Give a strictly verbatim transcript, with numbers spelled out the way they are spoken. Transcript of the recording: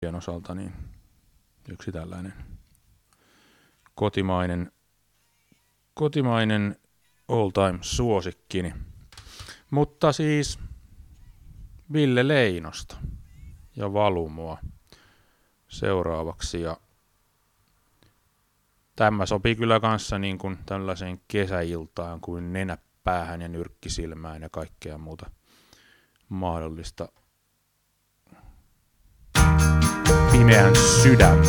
osalta niin yksi tällainen kotimainen, kotimainen all-time suosikkini. Mutta siis Ville Leinosta ja Valumoa seuraavaksi. Ja tämä sopii kyllä kanssa niin kuin tällaiseen kesäiltaan kuin nenä päähän ja nyrkki silmään ja kaikkea muuta mahdollista. Pimeän sydämen.